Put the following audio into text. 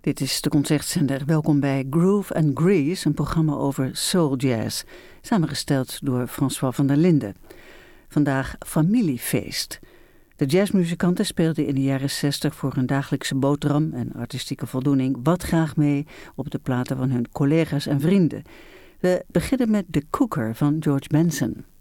Dit is de Concertzender. Welkom bij Groove and Grease, een programma over soul jazz. Samengesteld door François van der Linden. Vandaag familiefeest. De jazzmuzikanten speelden in de jaren 60 voor hun dagelijkse boterham en artistieke voldoening wat graag mee op de platen van hun collega's en vrienden. We beginnen met The Cooker van George Benson.